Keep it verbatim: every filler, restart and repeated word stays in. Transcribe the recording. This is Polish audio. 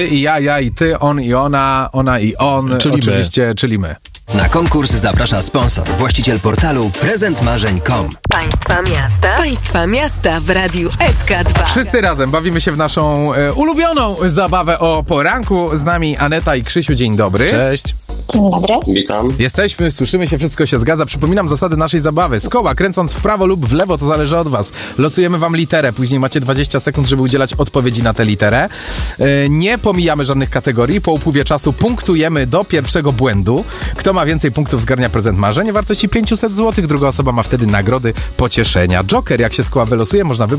ty i ja, ja i ty, on i ona, ona i on, czyli oczywiście, my. czyli my. Na konkurs zaprasza sponsor, właściciel portalu prezent marzeń kropka com. Państwa miasta. Państwa miasta w Radiu S K dwa. Wszyscy razem bawimy się w naszą e, ulubioną zabawę o poranku. Z nami Aneta i Krzysiu. Dzień dobry. Cześć. Dzień dobry. Witam. Jesteśmy, słyszymy się, wszystko się zgadza. Przypominam zasady naszej zabawy. Z koła, kręcąc w prawo lub w lewo, to zależy od was. Losujemy wam literę, później macie dwadzieścia sekund, żeby udzielać odpowiedzi na tę literę. E, nie pomijamy żadnych kategorii. Po upływie czasu punktujemy do pierwszego błędu. Kto ma więcej punktów, zgarnia prezent marzeń wartości pięćset złotych. Druga osoba ma wtedy nagrody pocieszenia. Joker, jak się z koła wylosuje, można wybrać